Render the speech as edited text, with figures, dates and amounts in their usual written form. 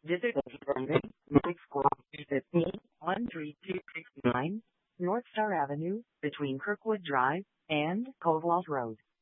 Visit us from Mike Squad at 13269 North Star Avenue between Kirkwood Drive and Covewalt Road.